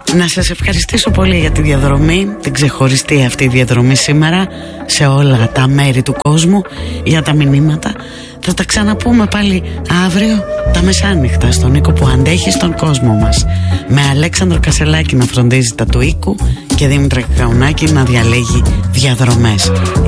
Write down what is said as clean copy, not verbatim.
Να σας ευχαριστήσω πολύ για τη διαδρομή, την ξεχωριστή αυτή διαδρομή σήμερα, σε όλα τα μέρη του κόσμου, για τα μηνύματα. Θα τα ξαναπούμε πάλι αύριο τα μεσάνυχτα στον οίκο που αντέχει στον κόσμο μας, με Αλέξανδρο Κασελάκη να φροντίζει τα του οίκου και Δήμητρα Καουνάκη να διαλέγει διαδρομές.